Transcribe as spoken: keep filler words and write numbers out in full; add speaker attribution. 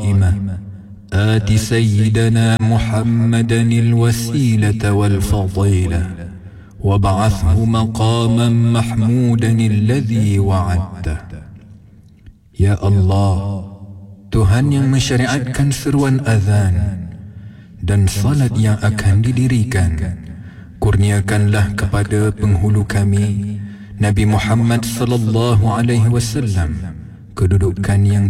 Speaker 1: القائمة آت سيدنا محمدا الوسيلة والفضيلة وابعثه مقاما محمودا الذي وعدته. Ya Allah, Tuhan yang mensyariatkan seruan azan dan salat yang akan didirikan, kurniakanlah kepada penghulu kami Nabi Muhammad sallallahu alaihi wasallam kedudukan yang